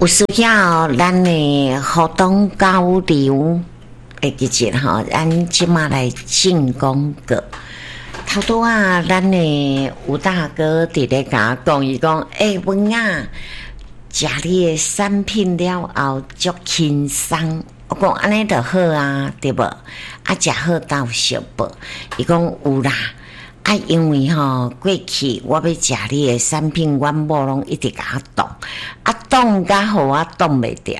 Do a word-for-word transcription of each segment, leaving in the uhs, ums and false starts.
有需要咱的互动交流的季节吼，咱即马来进广告。头拄啊，咱的吴大哥伫咧甲我讲，伊讲，诶、欸，文啊，食你的产品了后足轻松。我讲安尼就好啊，对无？啊，食好到俗无？伊讲有啦。啊，因为吼过去我要食你的产品，阮某拢一直甲我挡，啊挡甲好我挡袂掉。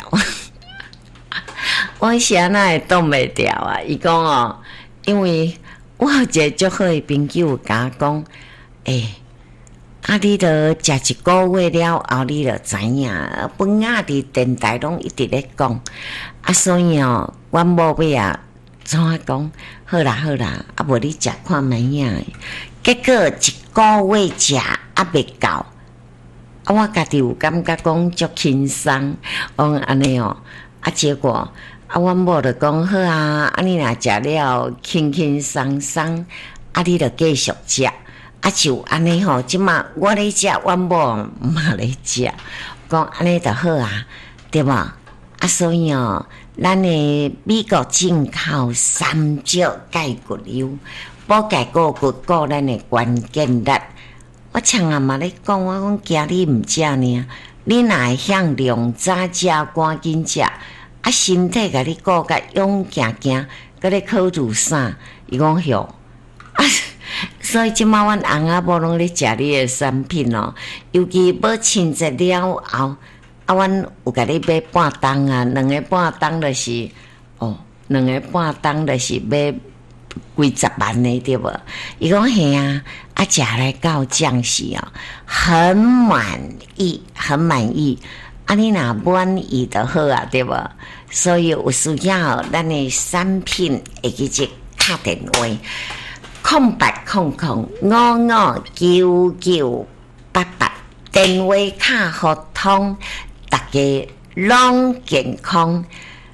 我是安那会挡袂掉啊？伊讲哦，因为我有一个足好的朋友甲我讲，诶、欸，啊你著食一个月了后，你著知影，本啊伫电台拢一直咧讲，啊所以哦，阮某尾啊。怎啊讲？好啦好啦，啊无你食看卖影。结果一个月食啊未够，啊我家己有感觉讲足轻松，讲安尼哦，啊结果啊阮某就讲好啊，啊你若食了轻轻松松，啊你就继续食，啊就安尼吼，即马我咧食，阮某嘛咧食，讲安尼就好啊，对无？啊所以哦。咱的美国进口三少钙骨油，补钙固骨固咱的关键力。我常啊嘛咧讲，我讲惊你毋食呢，你若会向量早食，赶紧食，啊身体甲你顾甲勇行行，佮咧考虑啥？伊讲哟，啊，所以即摆阮翁仔某拢咧食你的产品哦，尤其要亲节了后。啊，阮有甲你买半当啊，两个半当就是哦，两个半当就是买几十万的对无？伊讲嘿啊，啊食来到降时哦，很满意，很满意。啊，你若满意就好啊，对无？所以有需要咱的产品会记只打电话，空八空空五五九九八八，电话卡互通。大家拢健康，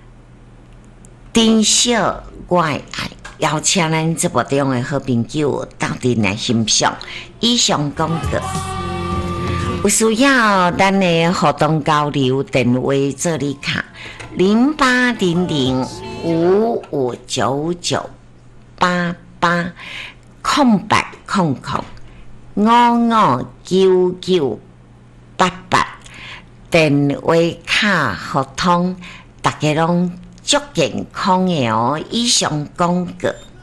珍惜我的爱，邀请咱这部中的好朋友到底来欣赏。以上广告，有需要咱的互动交流电话做你卡零八零零五五九九八八空白空空五五九九八八。电话卡互通，大家拢足健康的哦。以上广告。